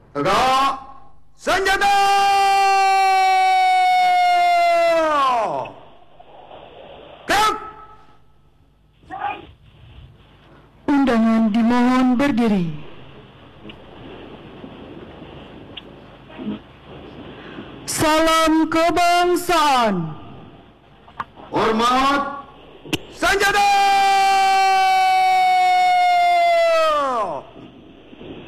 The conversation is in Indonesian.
Tegak senjata! Gerak! Undangan dimohon berdiri. Salam kebangsaan. Hormat